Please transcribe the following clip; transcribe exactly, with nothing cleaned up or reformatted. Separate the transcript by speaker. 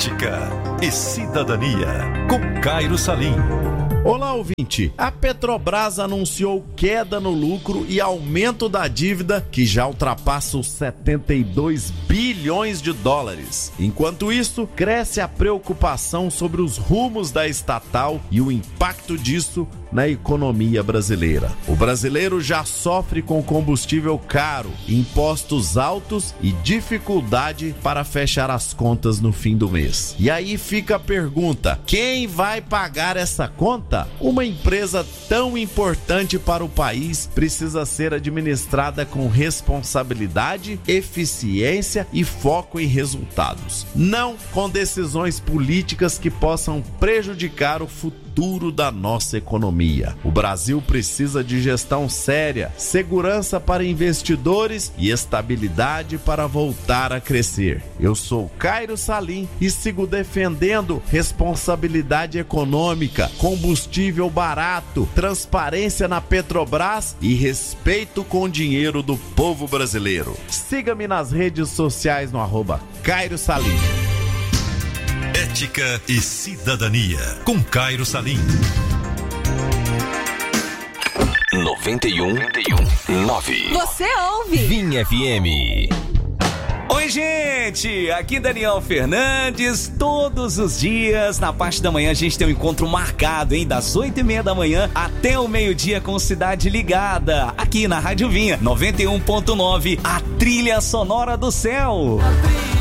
Speaker 1: Ética e Cidadania, com Cairo Salim.
Speaker 2: Olá, ouvinte. A Petrobras anunciou queda no lucro e aumento da dívida, que já ultrapassa os setenta e dois bilhões de dólares. Enquanto isso, cresce a preocupação sobre os rumos da estatal e o impacto disso na economia brasileira. O brasileiro já sofre com combustível caro, impostos altos e dificuldade para fechar as contas no fim do mês. E aí fica a pergunta: quem vai pagar essa conta? Uma empresa tão importante para o país precisa ser administrada com responsabilidade, eficiência e foco em resultados, não com decisões políticas que possam prejudicar o futuro da nossa economia. O Brasil precisa de gestão séria, segurança para investidores e estabilidade para voltar a crescer. Eu sou Cairo Salim e sigo defendendo responsabilidade econômica, combustível barato, transparência na Petrobras e respeito com o dinheiro do povo brasileiro. Siga-me nas redes sociais no arroba Cairo Salim.
Speaker 1: Ética e Cidadania, com Cairo Salim.
Speaker 3: noventa e um ponto nove.
Speaker 4: Você ouve
Speaker 3: Vinha F M.
Speaker 5: Oi, gente, aqui Daniel Fernandes. Todos os dias, na parte da manhã, a gente tem um encontro marcado, hein? Das oito e meia da manhã até o meio-dia com Cidade Ligada, aqui na Rádio Vinha noventa e um ponto nove, a trilha sonora do céu.